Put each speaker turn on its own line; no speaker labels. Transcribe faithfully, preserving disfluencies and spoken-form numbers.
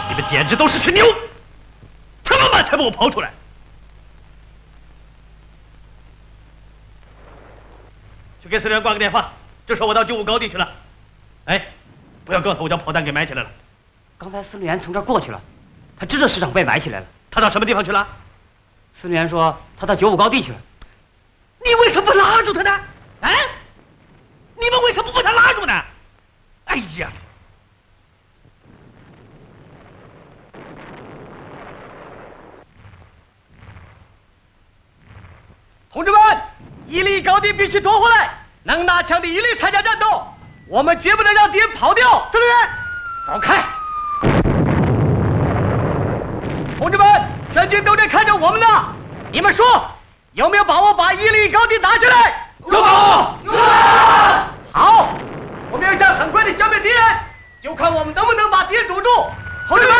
你们简直都是群牛！这么慢才把我刨出来。去给司令员挂个电话，就说我到九五高地去了。哎，不要告诉我将炮弹给埋起来了。
刚才司令员从这儿过去了，他知道师长被埋起来了。
他到什么地方去了？
司令员说他到九五高地去了。
你为什么不拉住他呢？啊？你们为什么不把他拉住呢？哎呀！同志们，伊犁高地必须夺回来！能拿枪的一律参加战斗，我们绝不能让敌人跑掉。司令员，走开！同志们，全军都在看着我们呢。你们说，有没有把握把伊犁高地拿下来？有把握！有把握！好，我们要想很快的消灭敌人，就看我们能不能把敌人堵住。同志们！